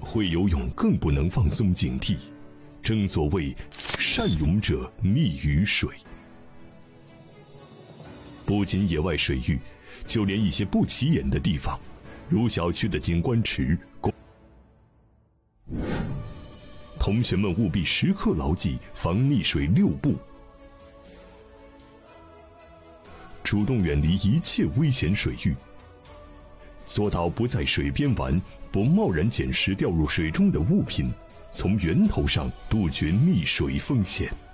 会游泳更不能放松警惕。正所谓善泳者溺于水。不仅野外水域，就连一些不起眼的地方，如小区的景观池，同学们务必时刻牢记防溺水6步：主动远离一切危险水域，做到不在水边玩，不贸然捡拾掉入水中的物品，从源头上杜绝溺水风险。